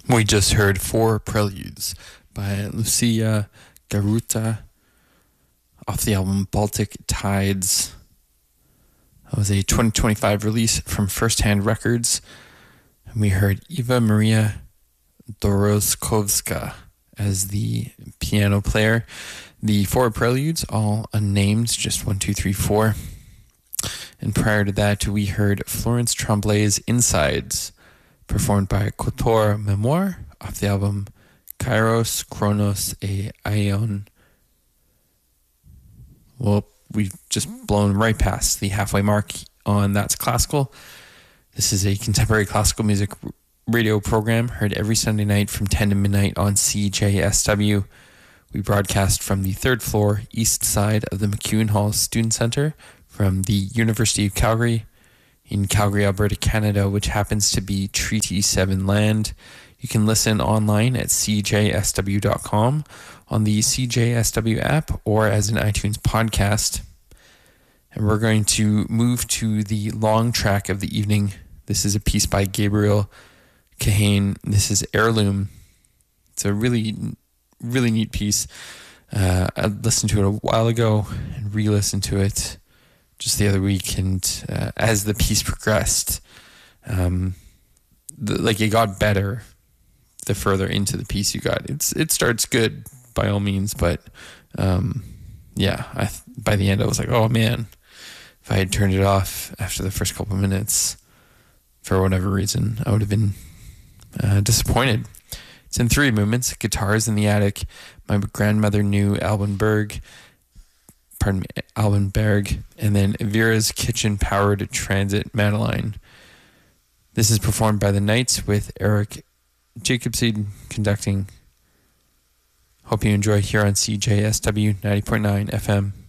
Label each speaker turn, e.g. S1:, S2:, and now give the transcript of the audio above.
S1: We just heard Four Preludes by Lucia Garuta off the album Baltic Tides. That was a 2025 release from First Hand Records. And we heard Eva Maria Doroskovska as the piano player. The Four Preludes, all unnamed, just 1, 2, 3, 4. And prior to that, we heard Florence Tremblay's Insides, performed by Kotor Memoir off the album Kairos, Chronos et Aion. Well, we've just blown right past the halfway mark on That's Classical. This is a contemporary classical music radio program heard every Sunday night from 10 to midnight on CJSW. We broadcast from the third floor east side of the McEwen Hall Student Center from the University of Calgary in Calgary, Alberta, Canada, which happens to be Treaty 7 land. You can listen online at cjsw.com, on the CJSW app, or as an iTunes podcast. And we're going to move to the long track of the evening. This is a piece by Gabriel Kahane. This is Heirloom. It's a really, really neat piece. I listened to it a while ago and re-listened to it just the other week, and as the piece progressed, it got better the further into the piece you got. It starts good by all means, but by the end I was like, oh man, if I had turned it off after the first couple of minutes for whatever reason, I would have been disappointed. It's in 3 movements: Guitars in the Attic, My Grandmother Knew Alban Berg, and then Vera's Kitchen Powered Transit Madeline. This is performed by the Knights with Eric Jacobson conducting. Hope you enjoy here on CJSW 90.9 FM.